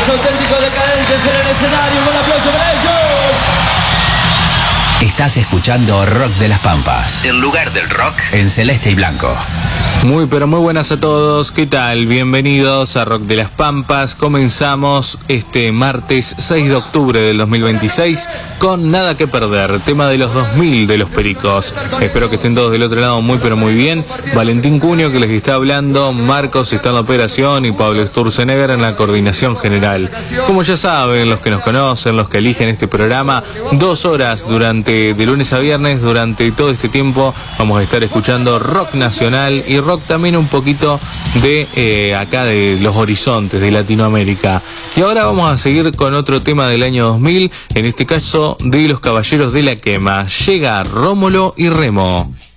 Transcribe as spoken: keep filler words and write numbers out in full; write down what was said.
auténticos decadentes en el escenario. Un aplauso para ellos. Estás escuchando Rock de las Pampas, el lugar del rock en celeste y blanco. Muy pero muy buenas a todos, ¿qué tal? Bienvenidos a Rock de las Pampas. Comenzamos este martes seis de octubre del dos mil veintiséis con Nada que Perder, tema de los dos mil de Los Pericos. Espero que estén todos del otro lado muy pero muy bien. Valentín Cunio que les está hablando, Marcos está en la operación y Pablo Sturzenegger en la coordinación general. Como ya saben, los que nos conocen, los que eligen este programa, dos horas durante de lunes a viernes, durante todo este tiempo vamos a estar escuchando rock nacional y rock también un poquito de eh, acá de los horizontes de Latinoamérica. Y ahora vamos a seguir con otro tema del año dos mil, en este caso de Los Caballeros de la Quema. Llega Rómulo y Remo.